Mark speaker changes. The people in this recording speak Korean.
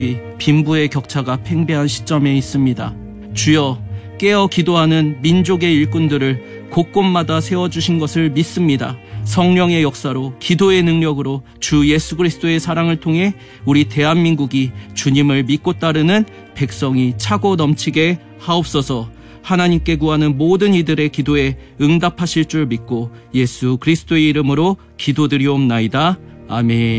Speaker 1: 빈부의 격차가 팽배한 시점에 있습니다. 주여, 깨어 기도하는 민족의 일꾼들을 곳곳마다 세워주신 것을 믿습니다. 성령의 역사로, 기도의 능력으로, 주 예수 그리스도의 사랑을 통해 우리 대한민국이 주님을 믿고 따르는 백성이 차고 넘치게 하옵소서. 하나님께 구하는 모든 이들의 기도에 응답하실 줄 믿고 예수 그리스도의 이름으로 기도드리옵나이다. 아멘.